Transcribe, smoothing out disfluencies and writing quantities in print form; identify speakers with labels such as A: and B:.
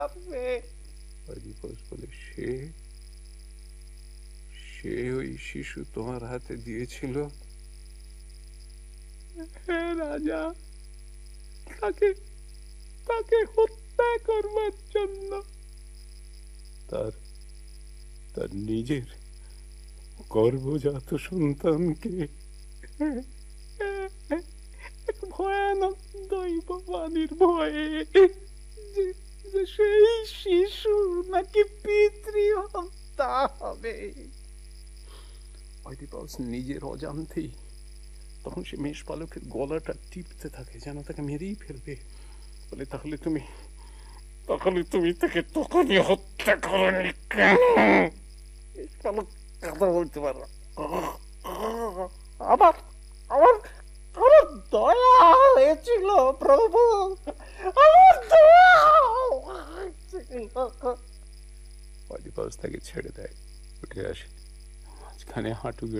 A: অয়দিপস বলে, সে সে ওই শিশু তোমার হাতে দিয়েছিল?
B: হ্যাঁ রাজা, তাকে তাকে হত্যা করবার জন্য।
A: তার তার নিজের গর্ভজাত সন্তানকে?
B: এক ভয়ানক দৈববাণীর ভয়ে যে যে সেই শিশু নাকি পিতৃ হত্যা হবে।
A: অয়দিপস নিজের অজান্তেই তখন সে মেষপালকের গলাটা টিপতে থাকে, যেন তাকে মেরেই ফেলবে। বলে, তাহলে তুমি তাকে তখনই হত্যা করনি কেন?
B: মেষপালক কথা বলতে পারো। আমার আমার আমার দয়া হয়েছিল প্রভু, আমার দয়া হয়েছিল।
A: অয়দিপস তাকে ছেড়ে দেয়, উঠে আসে, মাঝখানে হাঁটু গেড়ে